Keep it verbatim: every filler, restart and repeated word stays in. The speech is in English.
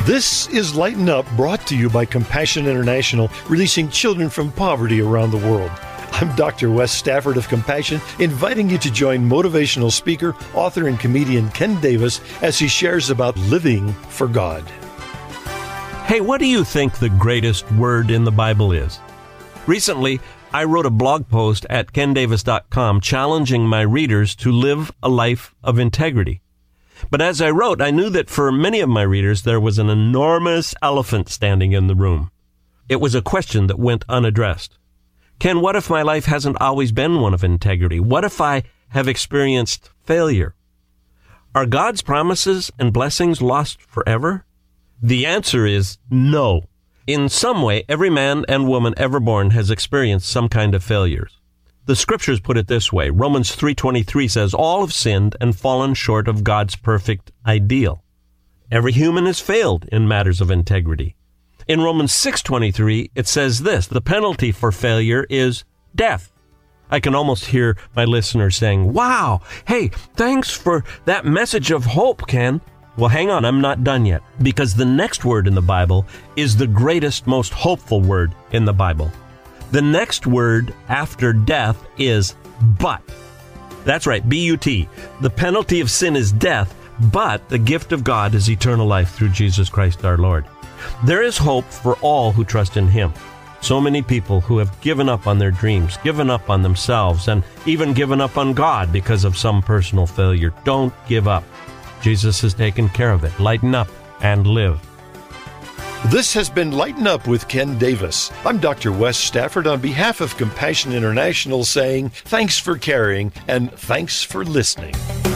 This is Lighten Up, brought to you by Compassion International, releasing children from poverty around the world. I'm Doctor Wes Stafford of Compassion, inviting you to join motivational speaker, author, and comedian Ken Davis as he shares about living for God. Hey, what do you think the greatest word in the Bible is? Recently, I wrote a blog post at ken davis dot com challenging my readers to live a life of integrity. But as I wrote, I knew that for many of my readers, there was an enormous elephant standing in the room. It was a question that went unaddressed. Ken, what if my life hasn't always been one of integrity? What if I have experienced failure? Are God's promises and blessings lost forever? The answer is no. In some way, every man and woman ever born has experienced some kind of failures. The scriptures put it this way. Romans three twenty-three says, all have sinned and fallen short of God's perfect ideal. Every human has failed in matters of integrity. In Romans six twenty-three, it says this, the penalty for failure is death. I can almost hear my listeners saying, wow, hey, thanks for that message of hope, Ken. Well, hang on, I'm not done yet, because the next word in the Bible is the greatest, most hopeful word in the Bible. The next word after death is but. That's right, B U T. The penalty of sin is death, but the gift of God is eternal life through Jesus Christ our Lord. There is hope for all who trust in Him. So many people who have given up on their dreams, given up on themselves, and even given up on God because of some personal failure. Don't give up. Jesus has taken care of it. Lighten up and live. This has been Lighten Up with Ken Davis. I'm Doctor Wes Stafford on behalf of Compassion International saying thanks for caring and thanks for listening.